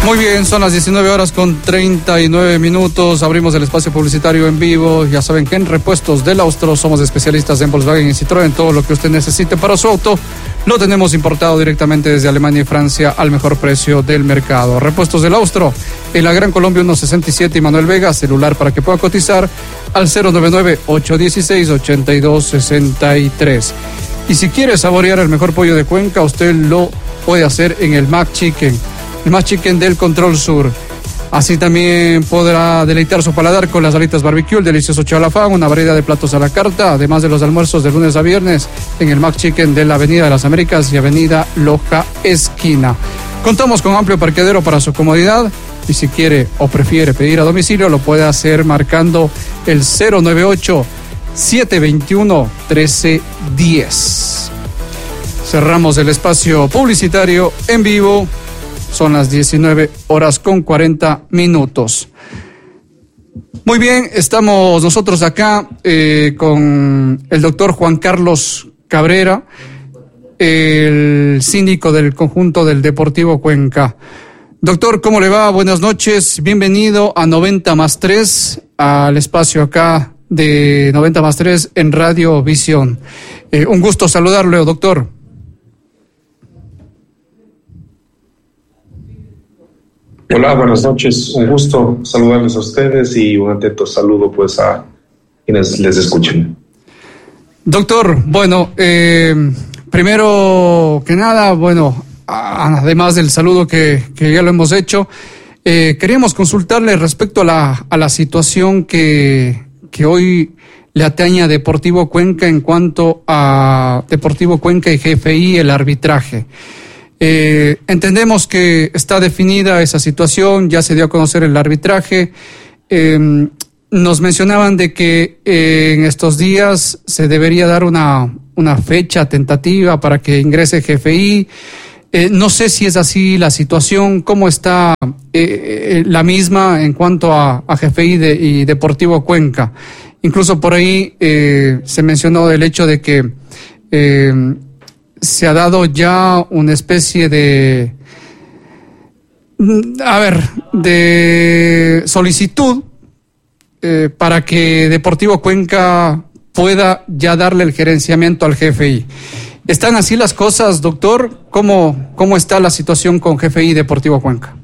Muy bien, son las 19 horas con 39 minutos. Abrimos el espacio publicitario en vivo. Ya saben que en Repuestos del Austro somos especialistas en Volkswagen y Citroën. Todo lo que usted necesite para su auto lo tenemos importado directamente desde Alemania y Francia al mejor precio del mercado. Repuestos del Austro en la Gran Colombia 167 y Manuel Vega. Celular para que pueda cotizar al 099-816-8263. Y si quiere saborear el mejor pollo de Cuenca, usted lo puede hacer en el Mac Chicken. El Mac Chicken del Control Sur. Así también podrá deleitar su paladar con las alitas barbecue, el delicioso chalafán, una variedad de platos a la carta, además de los almuerzos de lunes a viernes en el Mac Chicken de la Avenida de las Américas y Avenida Loja Esquina. Contamos con amplio parqueadero para su comodidad y si quiere o prefiere pedir a domicilio lo puede hacer marcando el 098-721-1310. Cerramos el espacio publicitario en vivo. Son las 19 horas con 40 minutos. Muy bien, estamos nosotros acá con el doctor Juan Carlos Cabrera, el síndico del conjunto del Deportivo Cuenca. Doctor, ¿cómo le va? Buenas noches, bienvenido a 90+3, al espacio acá de 90+3 en Radio Visión. Un gusto saludarle, doctor. Hola, buenas noches. Un gusto saludarles a ustedes y un atento saludo pues a quienes les escuchen. Doctor, bueno, primero que nada, bueno, además del saludo que ya lo hemos hecho, queríamos consultarle respecto a la situación que hoy le atañe a Deportivo Cuenca en cuanto a Deportivo Cuenca y GFI, el arbitraje. Entendemos que está definida esa situación, ya se dio a conocer el arbitraje. Nos mencionaban de que en estos días se debería dar una fecha tentativa para que ingrese GFI. No sé si es así la situación, cómo está la misma en cuanto a GFI y Deportivo Cuenca. Incluso por ahí se mencionó el hecho de que se ha dado ya una especie de solicitud para que Deportivo Cuenca pueda ya darle el gerenciamiento al GFI. ¿Están así las cosas, doctor? ¿Cómo está la situación con GFI y Deportivo Cuenca?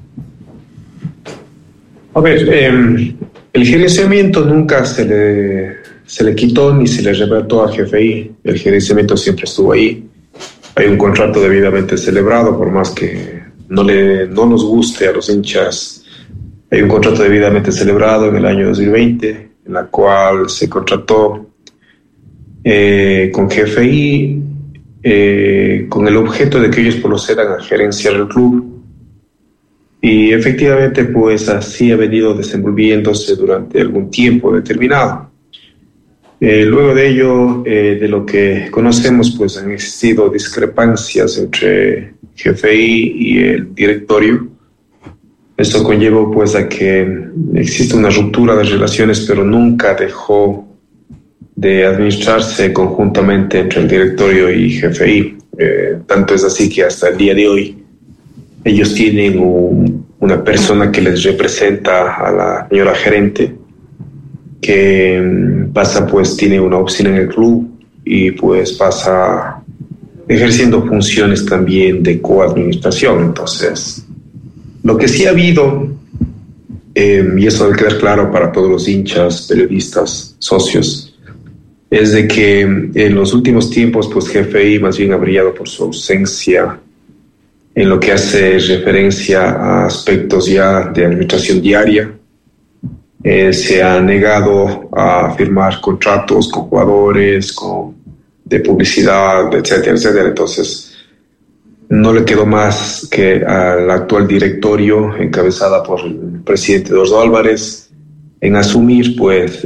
A ver, el gerenciamiento nunca se le quitó ni se le revertó al GFI. El gerenciamiento siempre estuvo ahí. Hay un contrato debidamente celebrado, por más que no nos guste a los hinchas. Hay un contrato debidamente celebrado en el año 2020, en la cual se contrató con GFI con el objeto de que ellos procedan a gerenciar el club. Y efectivamente, pues así ha venido desenvolviéndose durante algún tiempo determinado. Luego de ello, de lo que conocemos, pues han existido discrepancias entre GFI y el directorio. Esto conllevó pues a que existe una ruptura de relaciones, pero nunca dejó de administrarse conjuntamente entre el directorio y GFI. Tanto es así que hasta el día de hoy ellos tienen una persona que les representa a la señora gerente, que tiene una oficina en el club y pues pasa ejerciendo funciones también de coadministración. Entonces, lo que sí ha habido, y eso debe quedar claro para todos los hinchas, periodistas, socios, es de que en los últimos tiempos, pues GFI más bien ha brillado por su ausencia en lo que hace referencia a aspectos ya de administración diaria. Se ha negado a firmar contratos con jugadores, de publicidad, etcétera, etcétera. Entonces, no le quedó más que al actual directorio, encabezada por el presidente Eduardo Álvarez, en asumir, pues,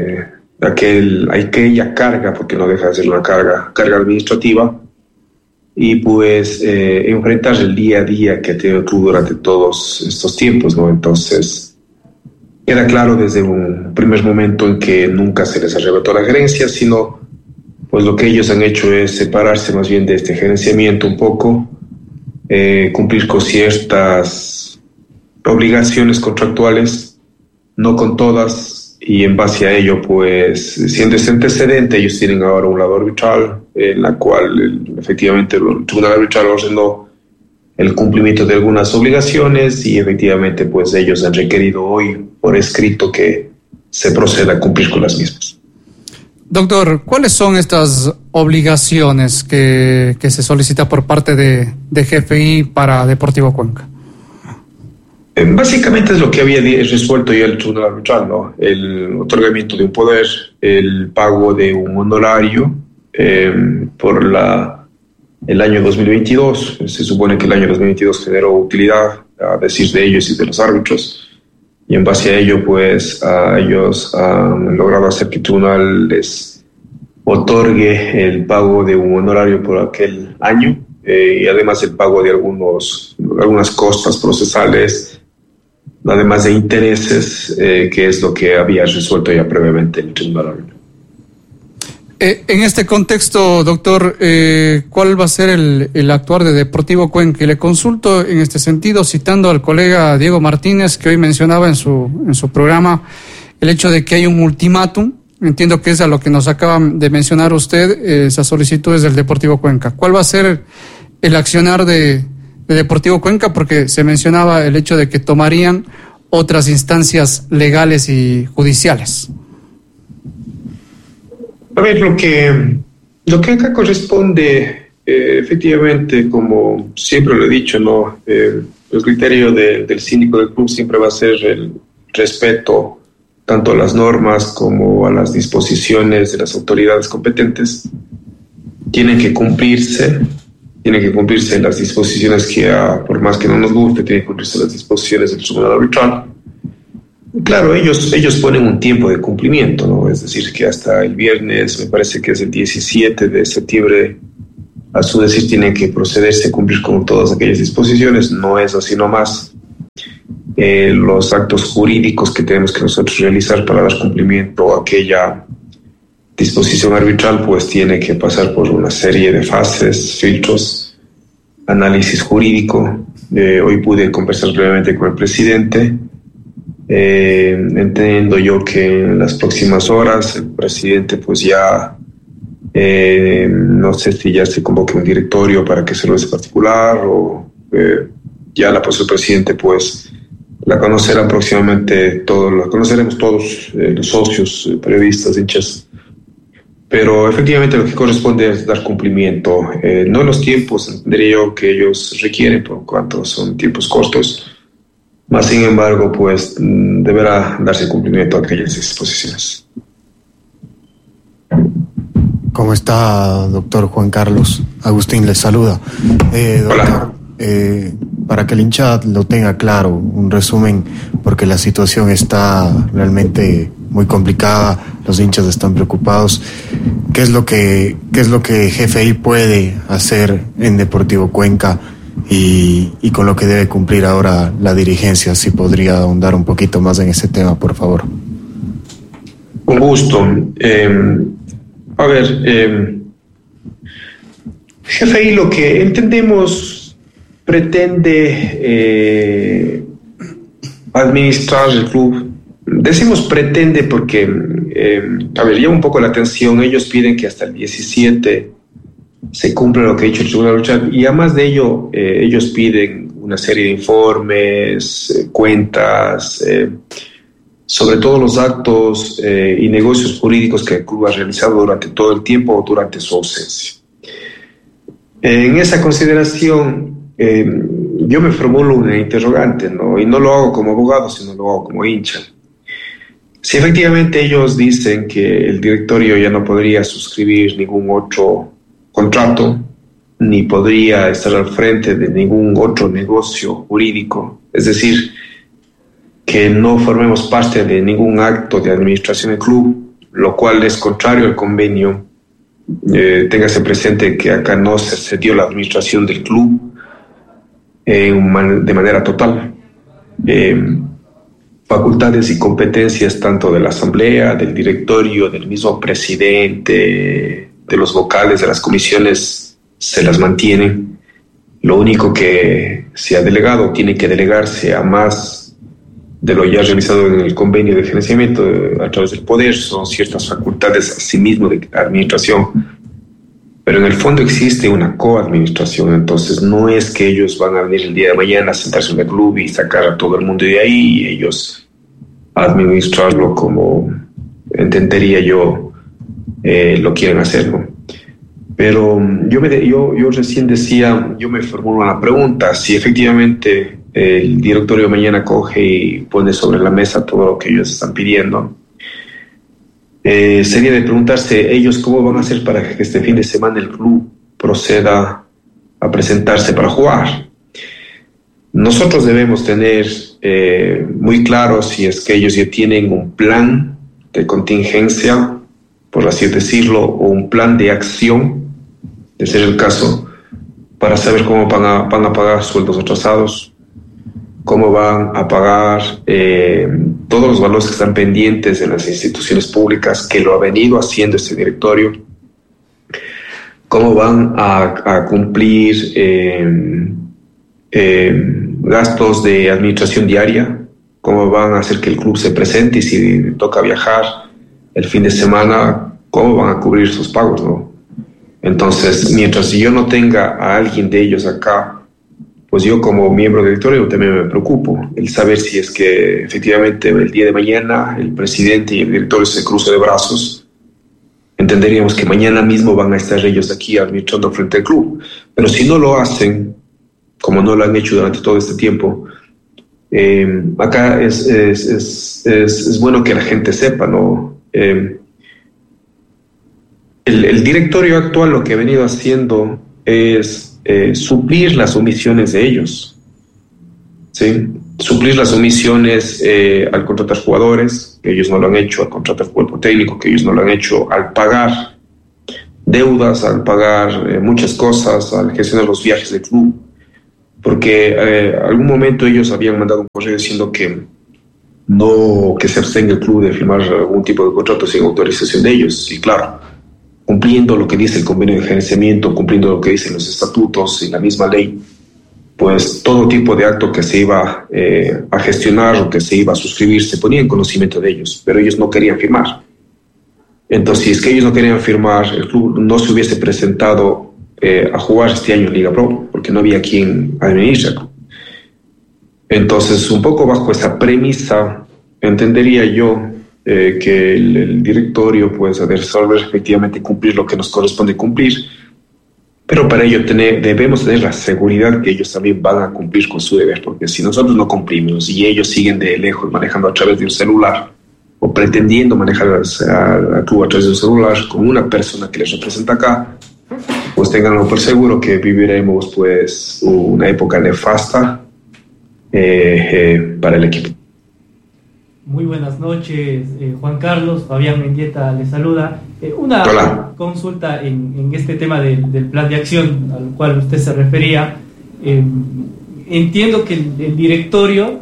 aquella carga, porque no deja de ser una carga administrativa, y pues enfrentar el día a día que ha tenido el club durante todos estos tiempos, ¿no? Entonces, queda claro desde un primer momento en que nunca se les arrebató la gerencia, sino pues lo que ellos han hecho es separarse más bien de este gerenciamiento un poco, cumplir con ciertas obligaciones contractuales, no con todas, y en base a ello, pues, siendo ese antecedente, ellos tienen ahora un lado arbitral, en la cual efectivamente el Tribunal Arbitral ordenó el cumplimiento de algunas obligaciones y efectivamente, pues, ellos han requerido hoy por escrito que se proceda a cumplir con las mismas. Doctor, ¿cuáles son estas obligaciones que se solicita por parte de GFI para Deportivo Cuenca? Básicamente es lo que había resuelto ya el Tribunal Arbitral, ¿no? El otorgamiento de un poder, el pago de un honorario por el año 2022. Se supone que el año 2022 generó utilidad, a decir de ellos y de los árbitros, y en base a ello, pues, ellos han logrado hacer que el tribunal les otorgue el pago de un honorario por aquel año, y además el pago de algunas costas procesales, además de intereses, que es lo que había resuelto ya previamente el tribunal arbitral. En este contexto, doctor, ¿cuál va a ser el actuar de Deportivo Cuenca? Y le consulto en este sentido, citando al colega Diego Martínez, que hoy mencionaba en su programa el hecho de que hay un ultimátum. Entiendo que es a lo que nos acaba de mencionar usted, esas solicitudes del Deportivo Cuenca. ¿Cuál va a ser el accionar de Deportivo Cuenca? Porque se mencionaba el hecho de que tomarían otras instancias legales y judiciales. A ver, lo que acá corresponde, efectivamente, como siempre lo he dicho, ¿no? El criterio del síndico del club siempre va a ser el respeto tanto a las normas como a las disposiciones de las autoridades competentes. Tienen que cumplirse las disposiciones que, por más que no nos guste, tienen que cumplirse las disposiciones del Tribunal Arbitral. Claro, ellos ponen un tiempo de cumplimiento, ¿no? Es decir, que hasta el viernes, me parece que es el 17 de septiembre, a su decir, tienen que procederse a cumplir con todas aquellas disposiciones. No es así nomás. Los actos jurídicos que tenemos que nosotros realizar para dar cumplimiento a aquella disposición arbitral, pues tiene que pasar por una serie de fases, filtros, análisis jurídico. Hoy pude conversar brevemente con el presidente. Entiendo yo que en las próximas horas el presidente pues ya no sé si ya se convoque un directorio para que se lo des particular o ya la posee el presidente, pues la conocerán próximamente todos, la conoceremos todos los socios, periodistas, hinchas, pero efectivamente lo que corresponde es dar cumplimiento, no en los tiempos, entendería yo que ellos requieren por cuanto son tiempos cortos. Más sin embargo, pues deberá darse cumplimiento a aquellas disposiciones. ¿Cómo está, doctor Juan Carlos? Agustín les saluda. Doctor, hola. Para que el hincha lo tenga claro, un resumen, porque la situación está realmente muy complicada, los hinchas están preocupados. ¿Qué es lo que GFI puede hacer en Deportivo Cuenca? Y con lo que debe cumplir ahora la dirigencia, si podría ahondar un poquito más en ese tema, por favor. Con gusto. GFI, lo que entendemos, pretende administrar el club. Decimos pretende porque, llama un poco la atención. Ellos piden que hasta el 17 se cumple lo que ha dicho el Tribunal Arbitral, y además de ello, ellos piden una serie de informes, cuentas, sobre todos los actos y negocios jurídicos que el club ha realizado durante todo el tiempo o durante su ausencia. En esa consideración, yo me formulo una interrogante, ¿no? Y no lo hago como abogado, sino lo hago como hincha. Si efectivamente ellos dicen que el directorio ya no podría suscribir ningún otro contrato, ni podría estar al frente de ningún otro negocio jurídico, es decir, que no formemos parte de ningún acto de administración del club, lo cual es contrario al convenio. Téngase presente que acá no se cedió la administración del club de manera total. Facultades y competencias tanto de la asamblea, del directorio, del mismo presidente, de los vocales de las comisiones se las mantienen. Lo único que se ha delegado tiene que delegarse a más de lo ya realizado en el convenio de gerenciamiento a través del poder, son ciertas facultades a sí mismo de administración, pero en el fondo existe una coadministración. Entonces no es que ellos van a venir el día de mañana a sentarse en el club y sacar a todo el mundo de ahí y ellos administrarlo como entendería yo lo quieren hacer, ¿no? Pero yo recién decía, yo me formulo una pregunta: si efectivamente el directorio mañana coge y pone sobre la mesa todo lo que ellos están pidiendo, sería de preguntarse ellos cómo van a hacer para que este fin de semana el club proceda a presentarse para jugar. Nosotros debemos tener muy claro si es que ellos ya tienen un plan de contingencia, por así decirlo, o un plan de acción, de ser el caso, para saber cómo van a pagar sueldos atrasados, cómo van a pagar todos los valores que están pendientes en las instituciones públicas, que lo ha venido haciendo este directorio, cómo van a cumplir gastos de administración diaria, cómo van a hacer que el club se presente y si toca viajar el fin de semana, cómo van a cubrir sus pagos, ¿no? Entonces, mientras yo no tenga a alguien de ellos acá, pues yo como miembro del directorio también me preocupo el saber si es que efectivamente el día de mañana el presidente y el directorio se cruzan de brazos. Entenderíamos que mañana mismo van a estar ellos aquí administrando frente al club, pero si no lo hacen, como no lo han hecho durante todo este tiempo, acá es bueno que la gente sepa, ¿no? El directorio actual lo que ha venido haciendo es suplir las omisiones de ellos, ¿sí? Suplir las omisiones al contratar jugadores, que ellos no lo han hecho, al contratar cuerpo técnico, que ellos no lo han hecho, al pagar deudas, al pagar muchas cosas, al gestionar los viajes del club, porque algún momento ellos habían mandado un correo diciendo que se abstenga el club de firmar algún tipo de contrato sin autorización de ellos, y claro, cumpliendo lo que dice el convenio de gerenciamiento, cumpliendo lo que dicen los estatutos y la misma ley, pues todo tipo de acto que se iba a gestionar o que se iba a suscribir se ponía en conocimiento de ellos, pero ellos no querían firmar. Entonces, si es que ellos no querían firmar, el club no se hubiese presentado a jugar este año en Liga Pro, porque no había quien administre. Entonces, un poco bajo esa premisa, entendería yo que el directorio puede resolver efectivamente cumplir lo que nos corresponde cumplir, pero para ello debemos tener la seguridad que ellos también van a cumplir con su deber, porque si nosotros no cumplimos y ellos siguen de lejos manejando a través de un celular o pretendiendo manejar al club a través de un celular con una persona que les representa acá, pues tenganlo por seguro que viviremos pues una época nefasta para el equipo. Muy buenas noches, Juan Carlos. Fabián Mendieta le saluda. Una Hola. Consulta en este tema del plan de acción al cual usted se refería. Entiendo que el directorio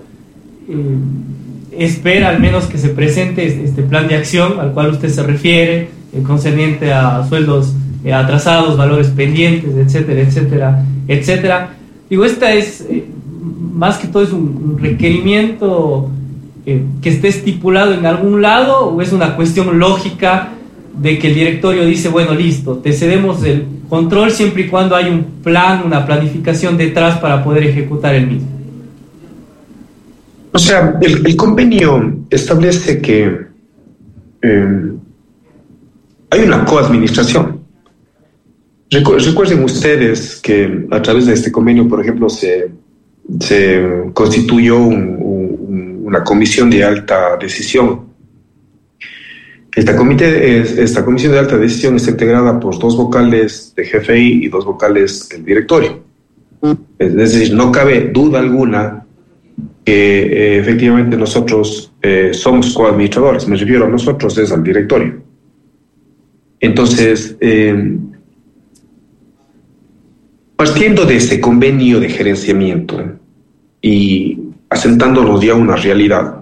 espera al menos que se presente este plan de acción al cual usted se refiere, concerniente a sueldos atrasados, valores pendientes, etcétera, etcétera, etcétera. Digo, esta es, más que todo, es un requerimiento que esté estipulado en algún lado, o es una cuestión lógica de que el directorio dice, bueno, listo, te cedemos el control siempre y cuando hay un plan, una planificación detrás para poder ejecutar el mismo? O sea, el convenio establece que hay una coadministración. Recuerden ustedes que a través de este convenio, por ejemplo, se constituyó una comisión de alta decisión. Esta comisión de alta decisión está integrada por 2 vocales de GFI y 2 vocales del directorio. Es decir, no cabe duda alguna que efectivamente nosotros somos coadministradores. Me refiero a nosotros, es al directorio. Entonces, partiendo de ese convenio de gerenciamiento y asentándonos ya a una realidad,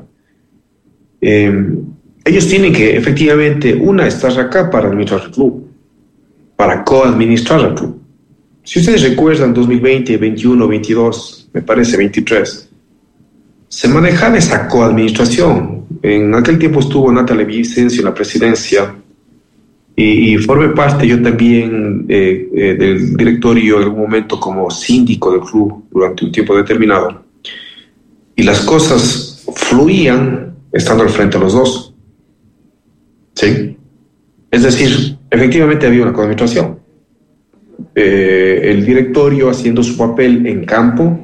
ellos tienen que efectivamente, estar acá para administrar el club, para coadministrar el club. Si ustedes recuerdan, 2020, 21, 22, me parece 23, se manejaba esa coadministración. En aquel tiempo estuvo Natalia Vicencio en la presidencia y formé parte yo también del directorio en algún momento como síndico del club durante un tiempo determinado. Y las cosas fluían estando al frente de los dos. ¿Sí? Es decir, efectivamente había una coadministración. El directorio haciendo su papel en campo,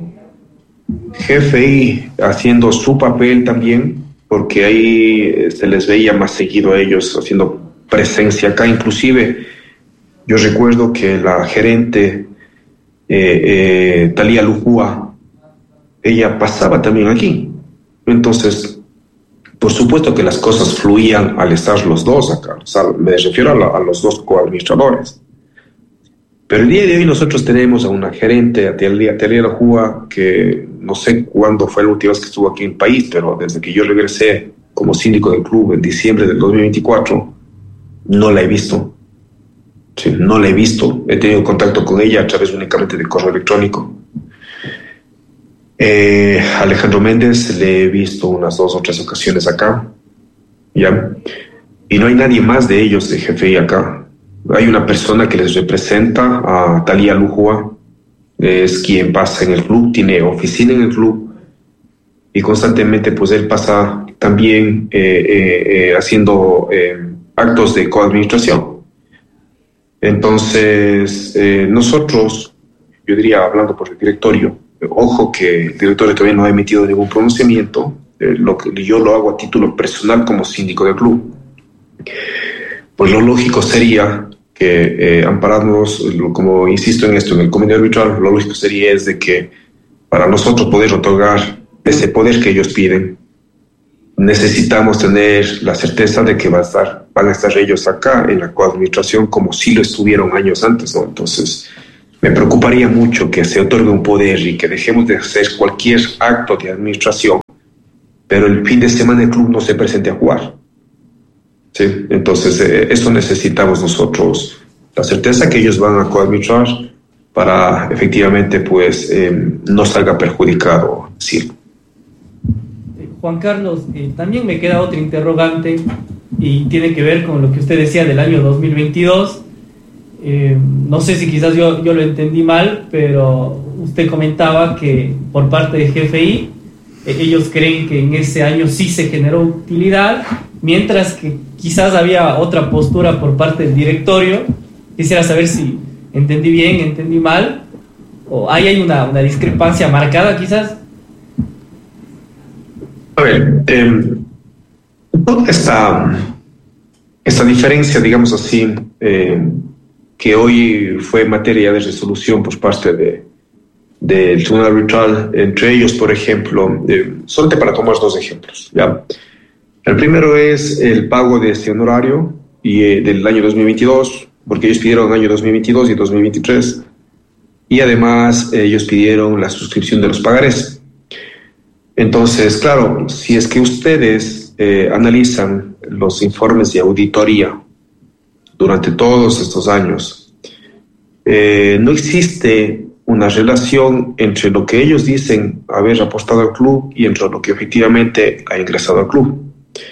GFI haciendo su papel también, porque ahí se les veía más seguido a ellos haciendo presencia acá. Inclusive yo recuerdo que la gerente Talía Lujúa, ella pasaba también aquí. Entonces, por supuesto que las cosas fluían al estar los dos acá. O sea, me refiero a los dos coadministradores. Pero el día de hoy nosotros tenemos a una gerente, a Talía Lujúa, que no sé cuándo fue la última vez que estuvo aquí en el país, pero desde que yo regresé como síndico del club en diciembre del 2024, no la he visto. Sí, no la he visto. He tenido contacto con ella a través únicamente de correo electrónico. Alejandro Méndez le he visto unas 2 o 3 ocasiones acá, ¿ya? Y no hay nadie más de ellos de GFI acá. Hay una persona que les representa, a Talía Lujúa, es quien pasa en el club, tiene oficina en el club y constantemente pues él pasa también haciendo actos de coadministración. Yo diría, hablando por el directorio, ojo que el directorio todavía no ha emitido ningún pronunciamiento, yo lo hago a título personal como síndico del club. Pues lo lógico sería que ampararnos, como insisto en esto, en el comité arbitral, lo lógico sería es de que para nosotros poder otorgar ese poder que ellos piden, necesitamos tener la certeza de que van a estar ellos acá en la coadministración como si lo estuvieron años antes, ¿no? Entonces, me preocuparía mucho que se otorgue un poder y que dejemos de hacer cualquier acto de administración, pero el fin de semana el club no se presente a jugar. ¿Sí? Entonces, eso necesitamos nosotros, la certeza que ellos van a coadministrar para efectivamente pues no salga perjudicado. Sí. Juan Carlos, también me queda otra interrogante y tiene que ver con lo que usted decía del año 2022. No sé si quizás yo lo entendí mal, pero usted comentaba que por parte de GFI ellos creen que en ese año sí se generó utilidad, mientras que quizás había otra postura por parte del directorio. Quisiera saber si entendí bien, entendí mal, o ahí hay una discrepancia marcada quizás. A ver, toda esta diferencia, digamos así, que hoy fue materia de resolución por parte del Tribunal Arbitral, entre ellos, por ejemplo, solamente para tomar 2 ejemplos, ¿ya? El primero es el pago de este honorario del año 2022, porque ellos pidieron año 2022 y 2023, y además ellos pidieron la suscripción de los pagarés. Entonces, claro, si es que ustedes analizan los informes de auditoría durante todos estos años, no existe una relación entre lo que ellos dicen haber apostado al club y entre lo que efectivamente ha ingresado al club.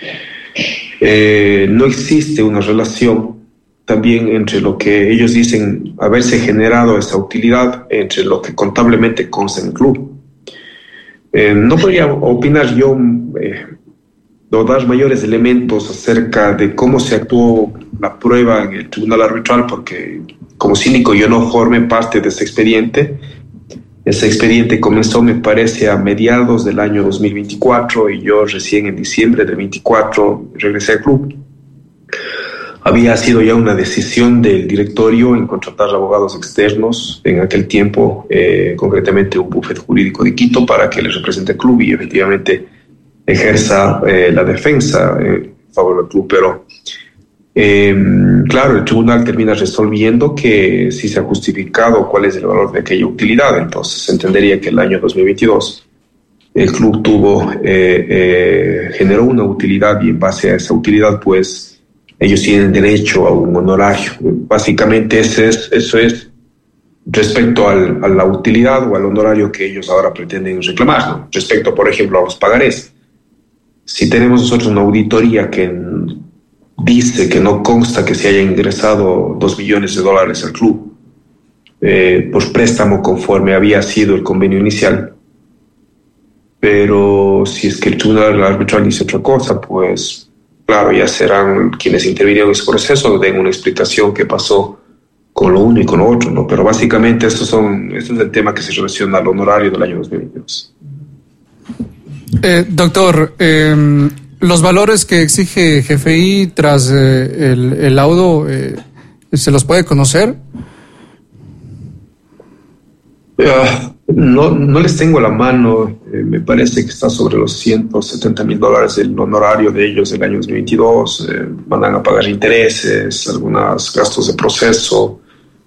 No existe una relación también entre lo que ellos dicen haberse generado esa utilidad entre lo que contablemente consta en el club. No podría opinar yo o dar mayores elementos acerca de cómo se actuó la prueba en el Tribunal Arbitral, porque como síndico yo no formé parte de ese expediente. Ese expediente comenzó, me parece, a mediados del año 2024 y yo recién en diciembre del 24 regresé al club. Había sido ya una decisión del directorio en contratar abogados externos en aquel tiempo, concretamente un bufete jurídico de Quito, para que les represente el club y efectivamente ejerza la defensa en favor del club. Pero claro, el tribunal termina resolviendo que si se ha justificado cuál es el valor de aquella utilidad. Entonces se entendería que el año 2022 el club generó una utilidad y en base a esa utilidad pues ellos tienen derecho a un honorario. Básicamente eso es respecto a la utilidad o al honorario que ellos ahora pretenden reclamar, ¿no? Respecto, por ejemplo, a los pagarés. Si tenemos nosotros una auditoría que dice que no consta que se haya ingresado $2 millones al club por préstamo conforme había sido el convenio inicial, pero si es que el tribunal arbitral dice otra cosa, pues claro, ya serán quienes intervinieron en ese proceso, den una explicación qué pasó con lo uno y con lo otro, ¿no? Pero básicamente este es el tema que se relaciona al honorario del año 2022. Doctor, los valores que exige GFI tras el laudo, ¿se los puede conocer? No les tengo a la mano, me parece que está sobre los $170,000 el honorario de ellos del año 2022, van a pagar intereses, algunos gastos de proceso,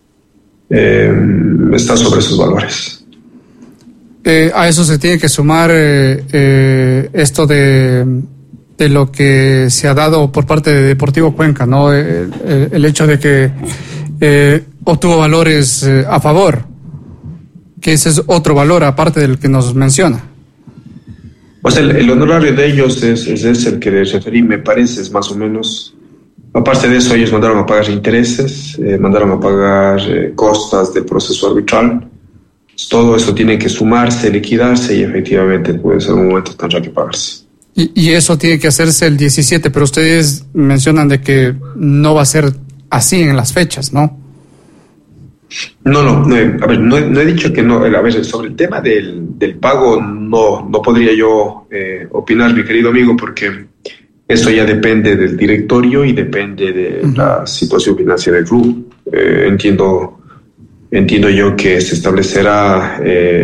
está sobre esos valores. A eso se tiene que sumar esto de lo que se ha dado por parte de Deportivo Cuenca, ¿no? El hecho de que obtuvo valores a favor, que ese es otro valor aparte del que nos menciona. Pues el honorario de ellos es el que les referí, me parece, es más o menos. Aparte de eso, ellos mandaron a pagar intereses, mandaron a pagar costas del proceso arbitral. Todo eso tiene que sumarse, liquidarse y efectivamente pues en algún momento tendrá que pagarse. Y eso tiene que hacerse el 17, pero ustedes mencionan de que no va a ser así en las fechas, ¿no? No, a ver, no he dicho que no. A ver, sobre el tema del pago no podría yo opinar, mi querido amigo, porque eso ya depende del directorio y depende de la situación financiera del club. Entiendo yo que se establecerá,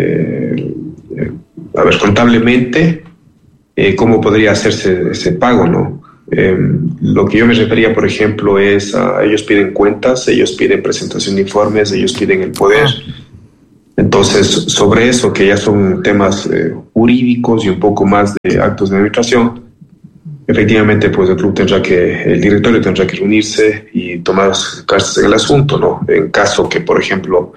contablemente, cómo podría hacerse ese pago, ¿no? Lo que yo me refería, por ejemplo, es ellos piden cuentas, ellos piden presentación de informes, ellos piden el poder. Entonces, sobre eso, que ya son temas jurídicos y un poco más de actos de administración, efectivamente, pues el directorio tendrá que reunirse y tomar cartas en el asunto, ¿no? En caso que, por ejemplo,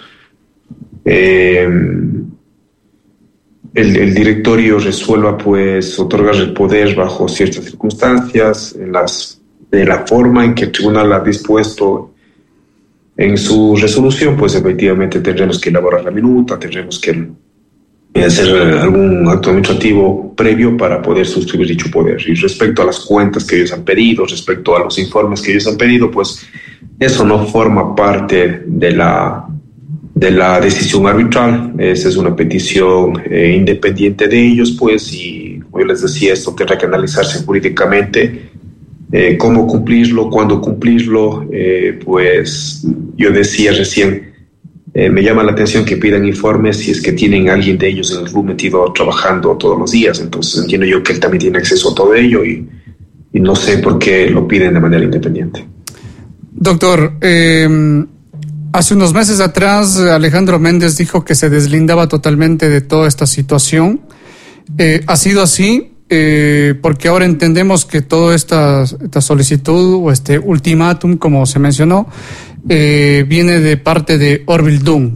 el directorio resuelva, pues, otorgar el poder bajo ciertas circunstancias, de la forma en que el tribunal ha dispuesto en su resolución, pues, efectivamente tendremos que elaborar la minuta, tendremos que hacer algún acto administrativo previo para poder suscribir dicho poder. Y respecto a las cuentas que ellos han pedido, respecto a los informes que ellos han pedido, pues eso no forma parte de la decisión arbitral. Esa es una petición independiente de ellos, pues, y como yo les decía, esto tendrá que analizarse jurídicamente, cómo cumplirlo, cuándo cumplirlo. Pues yo decía recién, me llama la atención que pidan informes si es que tienen a alguien de ellos en el club metido trabajando todos los días. Entonces entiendo yo que él también tiene acceso a todo ello y no sé por qué lo piden de manera independiente. Doctor, hace unos meses atrás Alejandro Méndez dijo que se deslindaba totalmente de toda esta situación. ¿Ha sido así? Porque ahora entendemos que toda esta solicitud o este ultimátum, como se mencionó, viene de parte de Orville Dung.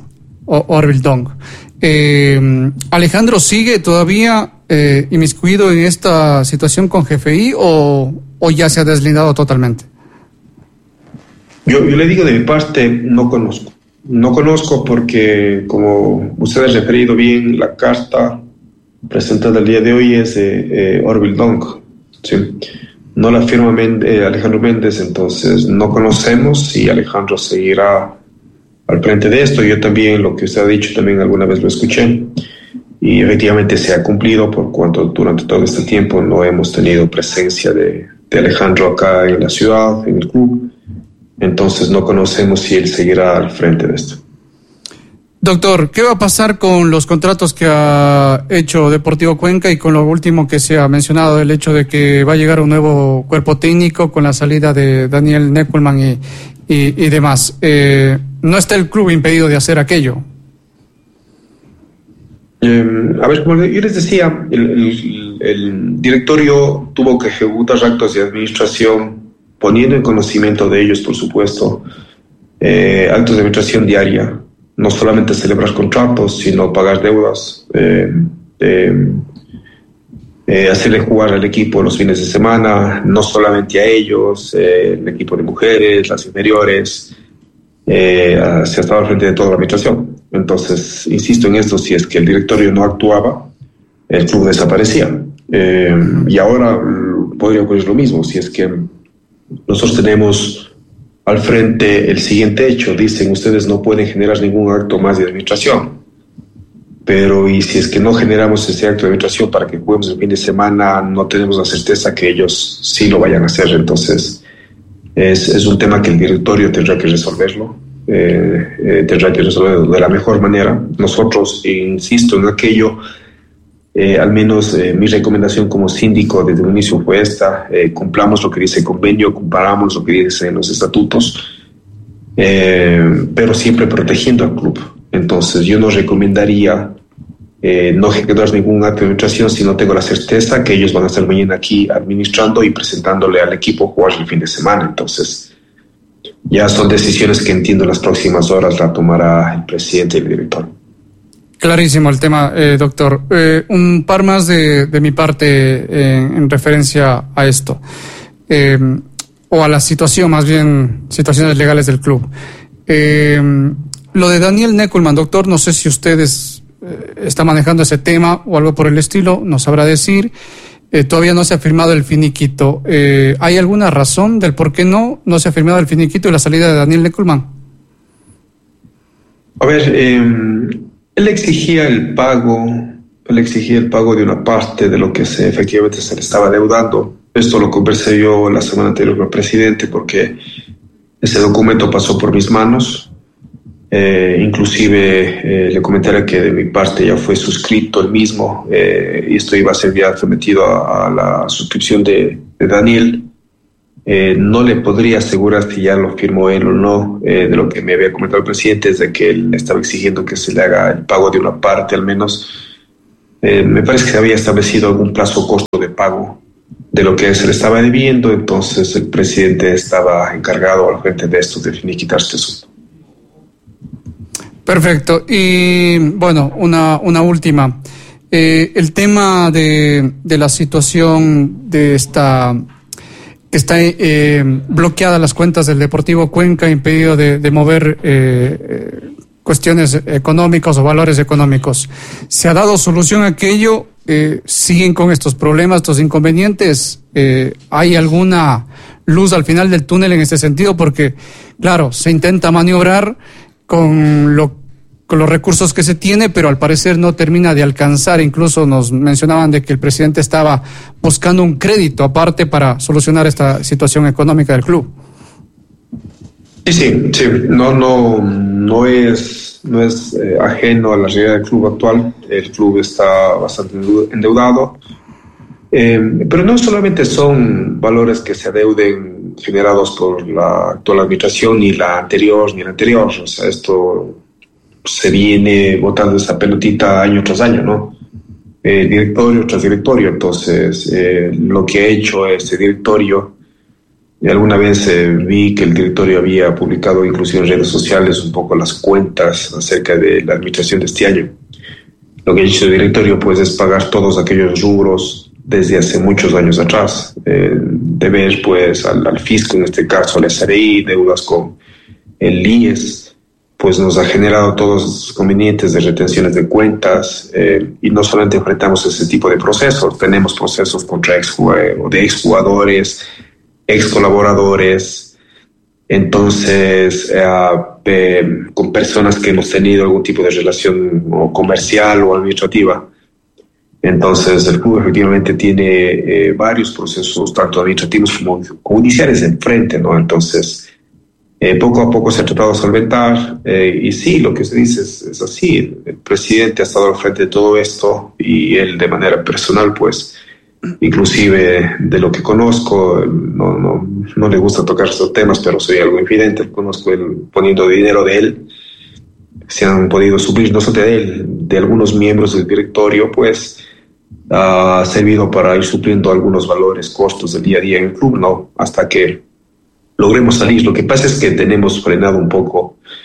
¿Alejandro sigue todavía inmiscuido en esta situación con GFI o ya se ha deslindado totalmente? Yo le digo de mi parte, no conozco. No conozco porque, como usted ha referido bien, la carta presentada el día de hoy es de Orville Dung, ¿sí? No la firma Alejandro Méndez, entonces no conocemos si Alejandro seguirá al frente de esto. Yo también, lo que usted ha dicho, también alguna vez lo escuché y efectivamente se ha cumplido, por cuanto durante todo este tiempo no hemos tenido presencia de Alejandro acá en la ciudad, en el club. Entonces no conocemos si él seguirá al frente de esto. Doctor, ¿qué va a pasar con los contratos que ha hecho Deportivo Cuenca y con lo último que se ha mencionado, el hecho de que va a llegar un nuevo cuerpo técnico con la salida de Daniel Neckelman y demás? ¿No está el club impedido de hacer aquello? Como yo les decía, el directorio tuvo que ejecutar actos de administración poniendo en conocimiento de ellos, por supuesto, actos de administración diaria. no solamente celebrar contratos, sino pagar deudas, hacerle jugar al equipo los fines de semana, no solamente a ellos, el equipo de mujeres, las inferiores, se estaba al frente de toda la administración. Entonces, insisto en esto, si es que el directorio no actuaba, el club desaparecía. Y ahora podría ocurrir lo mismo, si es que nosotros tenemos al frente el siguiente hecho, dicen ustedes no pueden generar ningún acto más de administración, pero y si es que no generamos ese acto de administración para que juguemos el fin de semana, no tenemos la certeza que ellos sí lo vayan a hacer. Entonces es un tema que el directorio tendrá que resolverlo, tendrá que resolverlo de la mejor manera. Nosotros, insisto en aquello, al menos mi recomendación como síndico desde el inicio fue esta: cumplamos lo que dice el convenio, cumplamos lo que dicen los estatutos, pero siempre protegiendo al club. Entonces yo no recomendaría no ejecutar ningún acto de administración si no tengo la certeza que ellos van a estar mañana aquí administrando y presentándole al equipo jugar el fin de semana. Entonces ya son decisiones que entiendo en las próximas horas la tomará el presidente y el director. Clarísimo el tema, doctor. Un par más de mi parte en referencia a esto, o a la situación, más bien situaciones legales del club. Lo de Daniel Neckelman, doctor, no sé si ustedes está manejando ese tema o algo por el estilo, nos sabrá decir. Todavía no se ha firmado el finiquito. ¿Hay alguna razón del por qué no se ha firmado el finiquito y la salida de Daniel Neckelman? A ver, él exigía el pago de una parte de lo que efectivamente se le estaba deudando. Esto lo conversé yo la semana anterior con el presidente, porque ese documento pasó por mis manos. Inclusive le comentaré que de mi parte ya fue suscrito el mismo, y esto iba a ser ya sometido a la suscripción de Daniel. No le podría asegurar si ya lo firmó él o no. De lo que me había comentado el presidente es de que él estaba exigiendo que se le haga el pago de una parte al menos. Me parece que se había establecido algún plazo costo de pago de lo que se le estaba debiendo. Entonces el presidente estaba encargado al frente de esto de finiquitar este asunto. Perfecto. Y bueno, una última. El tema de la situación de esta... Está bloqueada las cuentas del Deportivo Cuenca, impedido de mover cuestiones económicas o valores económicos. ¿Se ha dado solución a aquello? ¿Siguen con estos problemas, estos inconvenientes? ¿Hay alguna luz al final del túnel en este sentido? Porque, claro, se intenta maniobrar con los recursos que se tiene, pero al parecer no termina de alcanzar. Incluso nos mencionaban de que el presidente estaba buscando un crédito aparte para solucionar esta situación económica del club. Sí. No es ajeno a la realidad del club actual. El club está bastante endeudado, pero no solamente son valores que se adeuden generados por la actual administración, ni la anterior. O sea, esto se viene botando esa pelotita año tras año, ¿no? Directorio tras directorio. Entonces, lo que ha hecho este directorio, alguna vez vi que el directorio había publicado inclusive en redes sociales un poco las cuentas acerca de la administración de este año. Lo que ha hecho el directorio, pues, es pagar todos aquellos rubros desde hace muchos años atrás. Deber, pues, al fisco, en este caso al SRI, deudas con el IES, pues nos ha generado todos los convenientes de retenciones de cuentas, y no solamente enfrentamos ese tipo de procesos, tenemos procesos contra exjugadores, excolaboradores, entonces con personas que hemos tenido algún tipo de relación o comercial o administrativa. Entonces el club efectivamente tiene varios procesos, tanto administrativos como judiciales, enfrente, ¿no? Entonces poco a poco se ha tratado de solventar, y sí, lo que se dice es así. El presidente ha estado al frente de todo esto, y él de manera personal, pues, inclusive de lo que conozco, no le gusta tocar estos temas, pero soy algo infidente. Conozco él poniendo dinero de él, se han podido suplir, no solo de él, de algunos miembros del directorio, pues ha servido para ir supliendo algunos valores, costos del día a día en el club, ¿no? Hasta que logremos salir. Lo que pasa es que tenemos frenado un poco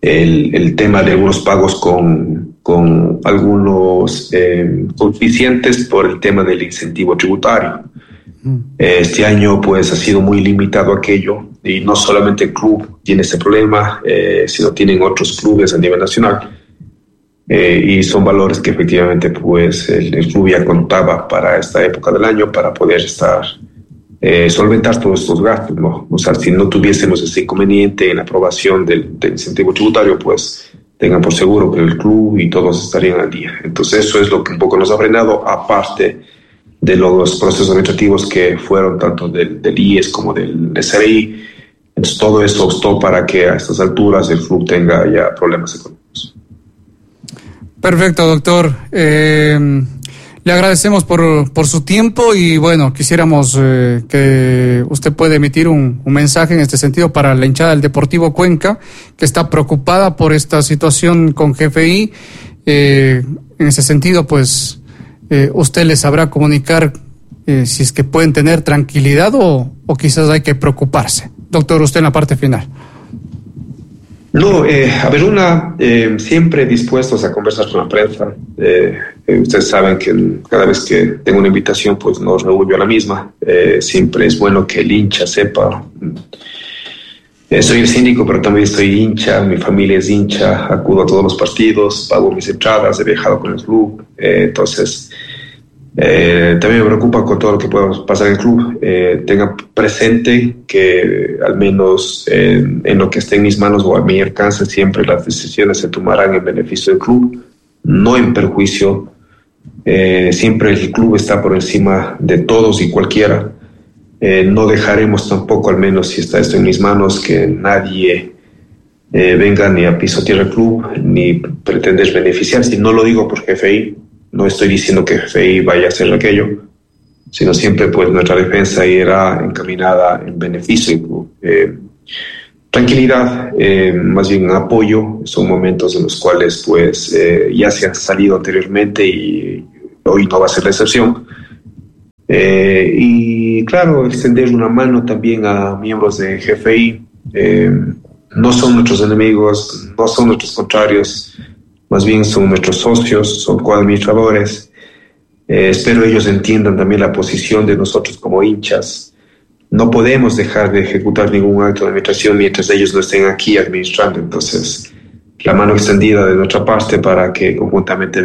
el tema de algunos pagos con algunos coeficientes por el tema del incentivo tributario. Este año pues ha sido muy limitado aquello, y no solamente el club tiene ese problema, sino tienen otros clubes a nivel nacional, y son valores que efectivamente pues el club ya contaba para esta época del año para poder estar solventar todos estos gastos, ¿no? O sea, si no tuviésemos ese inconveniente en la aprobación del incentivo tributario, pues tengan por seguro que el club y todos estarían al día. Entonces eso es lo que un poco nos ha frenado, aparte de los procesos administrativos que fueron tanto del IES como del SRI. Entonces todo eso obstó para que a estas alturas el club tenga ya problemas económicos. Perfecto, doctor. Le agradecemos por su tiempo y bueno, quisiéramos que usted pueda emitir un mensaje en este sentido para la hinchada del Deportivo Cuenca, que está preocupada por esta situación con GFI. En ese sentido, pues usted les sabrá comunicar si es que pueden tener tranquilidad o quizás hay que preocuparse. Doctor, usted en la parte final. No, a ver, siempre dispuestos a conversar con la prensa. Ustedes saben que cada vez que tengo una invitación, pues nos reúno a la misma. Siempre es bueno que el hincha sepa. Soy el síndico, pero también soy hincha, mi familia es hincha, acudo a todos los partidos, pago mis entradas, he viajado con el club. Entonces, también me preocupa con todo lo que pueda pasar en el club. Tenga presente que al menos en lo que esté en mis manos o a mi alcance, siempre las decisiones se tomarán en beneficio del club, no en perjuicio. Siempre el club está por encima de todos y cualquiera. No dejaremos tampoco, al menos si está esto en mis manos, que nadie venga ni a pisotear el club ni pretender beneficiarse. No lo digo por GFI. No estoy diciendo que GFI vaya a hacer aquello, sino siempre pues nuestra defensa irá encaminada en beneficio, tranquilidad, más bien apoyo. Son momentos en los cuales pues ya se han salido anteriormente y hoy no va a ser la excepción. Y claro, extender una mano también a miembros de GFI. No son nuestros enemigos, no son nuestros contrarios, más bien son nuestros socios, son coadministradores. Espero ellos entiendan también la posición de nosotros como hinchas. No podemos dejar de ejecutar ningún acto de administración mientras ellos no estén aquí administrando. Entonces, la mano extendida de nuestra parte para que conjuntamente